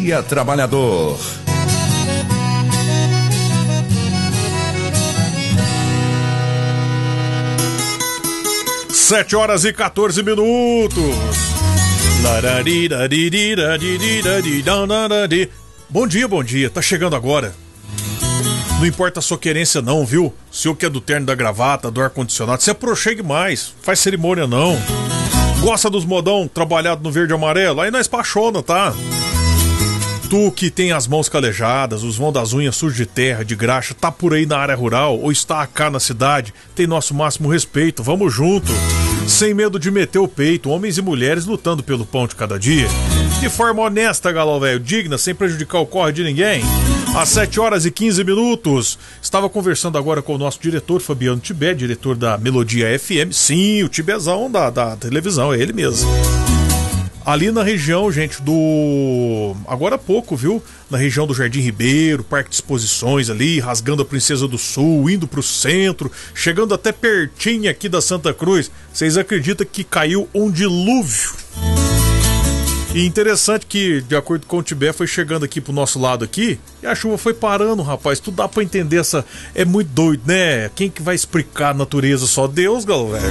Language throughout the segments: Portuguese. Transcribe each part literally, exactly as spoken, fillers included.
Dia Trabalhador. Sete horas e quatorze minutos. Bom dia, bom dia. Tá chegando agora. Não importa a sua querência não, viu? O senhor que é do terno, da gravata, do ar-condicionado, se aproxime mais. Faz cerimônia não. Gosta dos modão trabalhado no verde e amarelo? Aí nós pachona, tá? Tu que tem as mãos calejadas, os vão das unhas sujos de terra, de graxa, tá por aí na área rural ou está cá na cidade, tem nosso máximo respeito, vamos junto. Sem medo de meter o peito, homens e mulheres lutando pelo pão de cada dia. De forma honesta, galão velho, digna, sem prejudicar o corre de ninguém. Às sete horas e quinze minutos, estava conversando agora com o nosso diretor, Fabiano Tibé, diretor da Melodia F M. Sim, o Tibezão da, da televisão, é ele mesmo. Ali na região, gente, do... Agora há pouco, viu? Na região do Jardim Ribeiro, Parque de Exposições ali, rasgando a Princesa do Sul, indo pro centro, chegando até pertinho aqui da Santa Cruz. Vocês acreditam que caiu um dilúvio? E interessante que, de acordo com o Tibé, foi chegando aqui pro nosso lado aqui e a chuva foi parando, rapaz. Tudo dá pra entender essa... É muito doido, né? Quem que vai explicar a natureza? Só Deus, galera.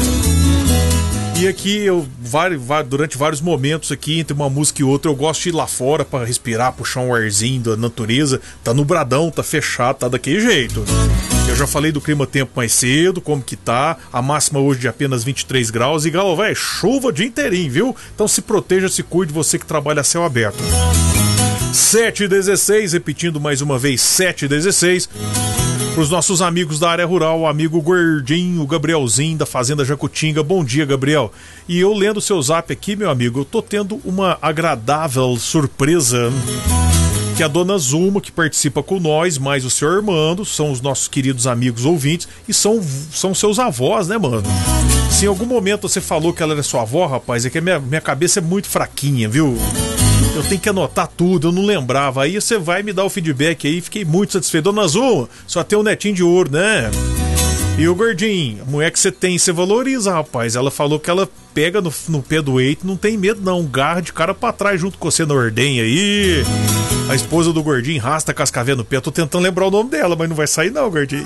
E aqui eu, durante vários momentos aqui, entre uma música e outra, eu gosto de ir lá fora pra respirar, puxar um arzinho da natureza. Tá nubradão, tá fechado, tá daquele jeito. Eu já falei do clima-tempo mais cedo, como que tá. A máxima hoje de apenas vinte e três graus. E galo, véio, chuva o dia inteirinho, viu? Então se proteja, se cuide, você que trabalha a céu aberto. sete e dezesseis, repetindo mais uma vez, sete e dezesseis. Para os nossos amigos da área rural, o amigo Gordinho, o Gabrielzinho da Fazenda Jacutinga. Bom dia, Gabriel. E eu lendo o seu zap aqui, meu amigo, eu tô tendo uma agradável surpresa. Que a dona Zuma, que participa com nós, mais o senhor Armando, são os nossos queridos amigos ouvintes e são, são seus avós, né, mano? Se em algum momento você falou que ela era sua avó, rapaz, é que a minha, minha cabeça é muito fraquinha, viu? Eu tenho que anotar tudo, eu não lembrava. Aí você vai me dar o feedback aí, fiquei muito satisfeito. Dona Zuma, só tem um netinho de ouro, né? E o Gordinho, a mulher que você tem, você valoriza, rapaz. Ela falou que ela pega no, no pé do eito, não tem medo não, garra de cara pra trás junto com você na ordenha aí. A esposa do Gordinho, Rasta Cascavel no pé. Eu tô tentando lembrar o nome dela, mas não vai sair não, Gordinho.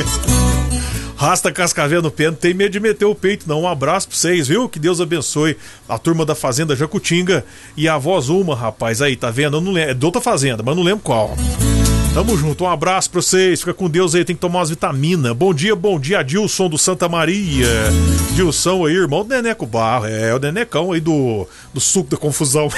Rasta Cascavel no pé, não tem medo de meter o peito não. Um abraço pra vocês, viu? Que Deus abençoe a turma da Fazenda Jacutinga e a avó Zuma, rapaz, aí, tá vendo? Eu não lembro, é de outra fazenda, mas não lembro qual. Tamo junto, um abraço pra vocês, fica com Deus aí, tem que tomar umas vitaminas. Bom dia, bom dia, Dilson do Santa Maria. Dilson aí, irmão do Neneco Barro, é o Nenecão aí do, do suco da confusão.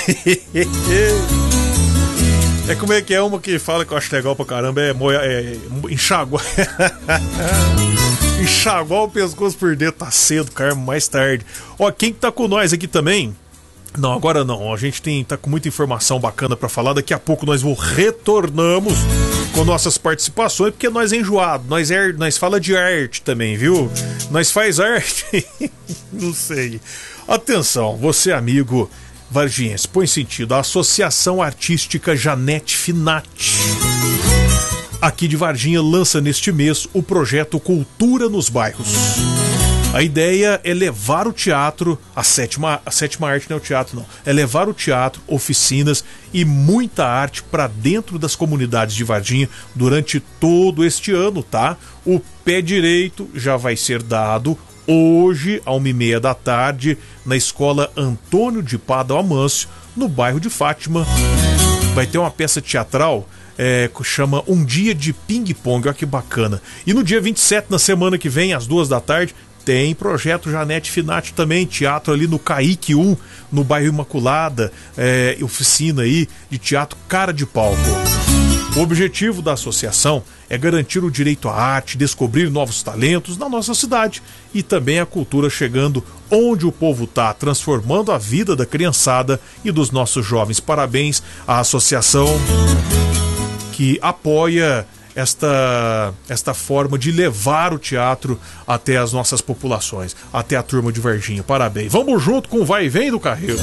É como é que é uma que fala que eu acho legal pra caramba, é, moia, é enxágua. Enxaguar o pescoço por dentro, tá cedo, cara, mais tarde. Ó, quem que tá com nós aqui também? Não, agora não, a gente tem, tá com muita informação bacana pra falar. Daqui a pouco nós vamos retornamos com nossas participações, porque nós é enjoado, nós, é, nós fala de arte também, viu? Nós faz arte, não sei. Atenção, você amigo vargiense, põe sentido, a Associação Artística Janete Finati aqui de Varginha lança neste mês o projeto Cultura nos Bairros. A ideia é levar o teatro, a sétima, a sétima arte não é o teatro não, é levar o teatro, oficinas e muita arte para dentro das comunidades de Varginha durante todo este ano, tá? O pé direito já vai ser dado hoje, a uma e meia da tarde, na Escola Antônio de Padua Amâncio, no bairro de Fátima. Vai ter uma peça teatral É, que chama Um Dia de Ping Pong, olha que bacana. E no dia vinte e sete, na semana que vem, às duas da tarde, tem projeto Janete Finati também, teatro ali no Caique um, no bairro Imaculada, é, oficina aí de teatro cara de palco. O objetivo da associação é garantir o direito à arte, descobrir novos talentos na nossa cidade e também a cultura chegando onde o povo está, transformando a vida da criançada e dos nossos jovens. Parabéns à associação que apoia esta, esta forma de levar o teatro até as nossas populações, até a turma de Varginha. Parabéns. Vamos junto com o vai e vem do Carreiro.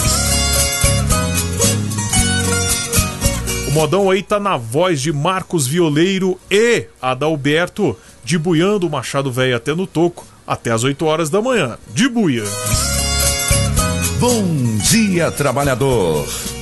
O modão aí tá na voz de Marcos Violeiro e Adalberto, de Buiando o Machado Velho até no toco, até as oito horas da manhã. De buia. Bom dia, trabalhador.